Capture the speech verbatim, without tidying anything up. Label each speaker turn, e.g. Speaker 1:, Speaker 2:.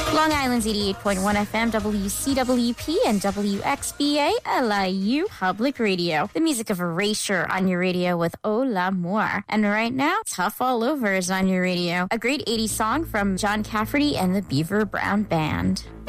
Speaker 1: Long Island's eighty-eight point one F M, W C W P, and W X B A L I U Public Radio. The music of Erasure on your radio with Oh L'Amour. And right now, Tough All Over is on your radio. A great eighties song from John Cafferty and the Beaver Brown Band.